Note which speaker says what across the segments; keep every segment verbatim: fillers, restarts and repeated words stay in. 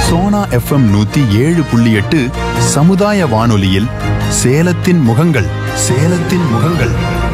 Speaker 1: Sona FM நூத்தி ஏழு புள்ளி எட்டு சமுதாய வானொலியில் சேலத்தின் முகங்கள் சேலத்தின் முகங்கள்.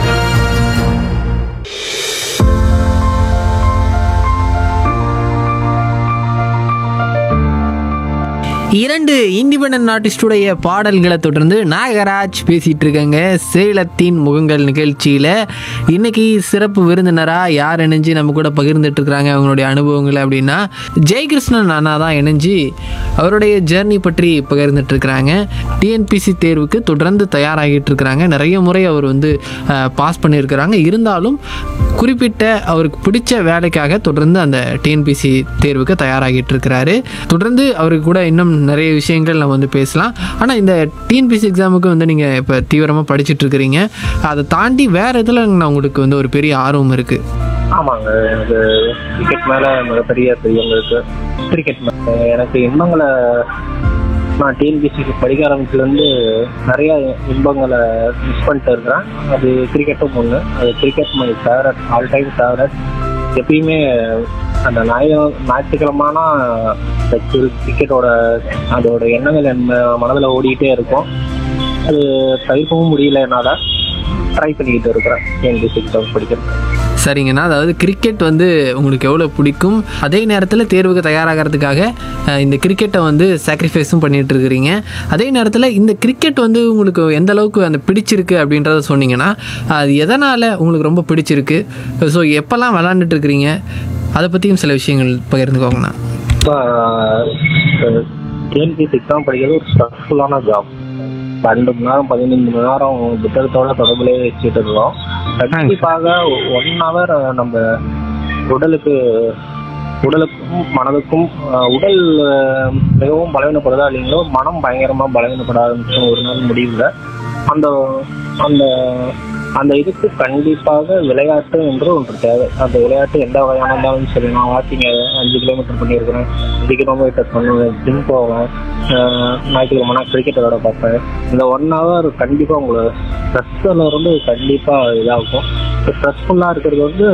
Speaker 2: இரண்டு இண்டிபெண்டன்ட் ஆர்டிஸ்டுடைய பாடல்களை தொடர்ந்து நாகராஜ் பேசிகிட்டு இருக்காங்க சேலத்தின் முகங்கள் நிகழ்ச்சியில். இன்றைக்கி சிறப்பு விருந்தினராக யார் இணைஞ்சு நம்ம கூட பகிர்ந்துட்டு இருக்கிறாங்க அவங்களுடைய அனுபவங்களை அப்படின்னா ஜெயகிருஷ்ணன் அண்ணா தான் இணைஞ்சு அவருடைய ஜேர்னி பற்றி பகிர்ந்துட்டு இருக்கிறாங்க. டிஎன்பிசி தேர்வுக்கு தொடர்ந்து தயாராகிட்டு இருக்கிறாங்க. நிறைய முறை அவர் வந்து பாஸ் பண்ணியிருக்கிறாங்க. இருந்தாலும் குறிப்பிட்ட அவருக்கு பிடிச்ச வேலைக்காக தொடர்ந்து அந்த டிஎன்பிசி தேர்வுக்கு தயாராகிட்டு இருக்கிறாரு. தொடர்ந்து அவருக்கு கூட இன்னும் நிறைய விஷயங்கள் நம்ம வந்து பேசலாம். ஆனால் இந்த டிஎன்பிசி எக்ஸாமுக்கு வந்து நீங்கள் இப்போ தீவிரமாக படிச்சுட்டு இருக்கிறீங்க. அதை தாண்டி வேறு இதில் உங்களுக்கு வந்து ஒரு பெரிய ஆர்வம் இருக்குது.
Speaker 3: ஆமாங்க, எனக்கு கிரிக்கெட் மேலே மிகப்பெரிய பிரியம் இருக்கு. கிரிக்கெட் மேலே எனக்கு இன்பங்களை நான் டிஎன்பிசிக்கு படிக்க ஆரம்பிச்சுலேருந்து நிறையா இன்பங்களை மிஸ் பண்ணிட்டு இருக்கிறேன். அது கிரிக்கெட்டும் ஒன்று. அது cricket my favourite, all time favourite. எப்பயுமே அந்த ஞாயிறு ஞாயிற்றுக்கிழமான கிரிக்கெட்டோட அதோட எண்ணங்கள் என் மனதில் ஓடிக்கிட்டே இருக்கும். அது தவிர்க்கவும் முடியல, என்னால் ட்ரை பண்ணிக்கிட்டு இருக்கிறேன் டிஎன்பிசி எக்ஸாம் படிக்கிறது.
Speaker 2: சரிங்கண்ணா, அதாவது கிரிக்கெட் வந்து உங்களுக்கு எவ்வளோ பிடிக்கும், அதே நேரத்தில் தேர்வுக்கு தயாராகிறதுக்காக இந்த கிரிக்கெட்டை வந்து சாக்ரிஃபைஸும் பண்ணிகிட்டு இருக்கிறீங்க. அதே நேரத்தில் இந்த கிரிக்கெட் வந்து உங்களுக்கு எந்த அளவுக்கு அந்த பிடிச்சிருக்கு அப்படின்றத சொன்னீங்கன்னா அது எதனால் உங்களுக்கு ரொம்ப பிடிச்சிருக்கு, ஸோ எப்போல்லாம் விளாண்டுட்டு இருக்கிறீங்க, அதை பற்றியும் சில விஷயங்கள் பகிர்ந்துக்கோங்கண்ணா.
Speaker 3: இப்போ டிஎன்பிசி எக்ஸாம் படிக்கிறது ஒரு ஸ்ட்ரெஸ்ஃபுல்லான ஜாப். பன்னெண்டு மணி நேரம் பதினைந்து மணி நேரம் புத்தகத்தோட தொடர்புலேயே வச்சுட்டு இருக்கோம். கண்டிப்பாக ஒன் ஹவர் நம்ம உடலுக்கு உடலுக்கும் மனதுக்கும், உடல் மிகவும் பலவீனப்படுதா இல்லைங்களோ மனம் பயங்கரமாக பலவீனப்பட ஆரம்பிச்சோம் ஒரு நாள் முடிவில். அந்த அந்த அந்த இதுக்கு கண்டிப்பாக விளையாட்டு என்று ஒன்று தேவை. அந்த விளையாட்டு எந்த வகையான இருந்தாலும் சரி. நான் வாக்கிங் அஞ்சு கிலோமீட்டர் பண்ணியிருக்கிறேன், அஞ்சு கிலோமீட்டர் பண்ணுவேன், ஜிம் போவேன், ஞாயிற்றுக்கிழமை கிரிக்கெட் விளையாட பார்ப்பேன். இந்த ஒன் ஹவர் கண்டிப்பாக உங்களை ஸ்ட்ரெஸ்ஸில் இருந்து கண்டிப்பாக இதாகும். இப்போ ஸ்ட்ரெஸ்ஃபுல்லாக இருக்கிறது வந்து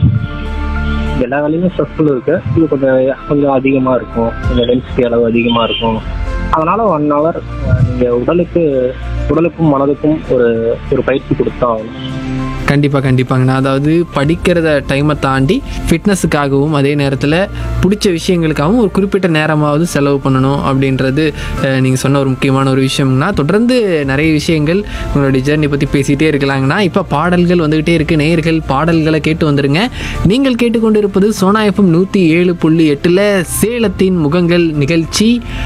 Speaker 3: எல்லா வேலையுமே ஸ்ட்ரெஸ்ஃபுல் இருக்குது. இது கொஞ்சம் கொஞ்சம் அதிகமாக இருக்கும், கொஞ்சம் டென்சிட்டி அளவு அதிகமாக இருக்கும். அதனால ஒன் ஹவர் நீங்கள் உடலுக்கு உடலுக்கும் மனதுக்கும் ஒரு ஒரு பயிற்சி கொடுத்தா ஆகணும்.
Speaker 2: கண்டிப்பாக கண்டிப்பாங்கண்ணா. அதாவது படிக்கிறத டைமை தாண்டி ஃபிட்னஸுக்காகவும் அதே நேரத்தில் பிடிச்ச விஷயங்களுக்காகவும் ஒரு குறிப்பிட்ட நேரமாவது செலவு பண்ணணும் அப்படின்றது நீங்கள் சொன்ன ஒரு முக்கியமான ஒரு விஷயம்னா. தொடர்ந்து நிறைய விஷயங்கள் உங்களுடைய ஜேர்னி பற்றி பேசிகிட்டே இருக்கலாங்கண்ணா. இப்போ பாடல்கள் வந்துக்கிட்டே இருக்குது. நேயர்கள் பாடல்களை கேட்டு வந்துடுங்க. நீங்கள் கேட்டுக்கொண்டு இருப்பது சோனா எஃப்எம் நூற்றி ஏழு புள்ளி எட்டில் சேலத்தின் முகங்கள் நிகழ்ச்சி.